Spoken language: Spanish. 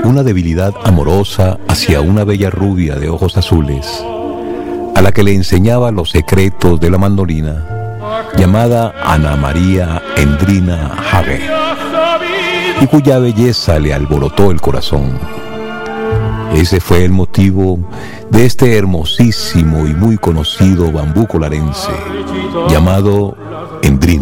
una debilidad amorosa hacia una bella rubia de ojos azules, a la que le enseñaba los secretos de la mandolina, llamada Ana María Endrina Hague, y cuya belleza le alborotó el corazón. Ese fue el motivo de este hermosísimo y muy conocido bambuco larense, llamado Endrina.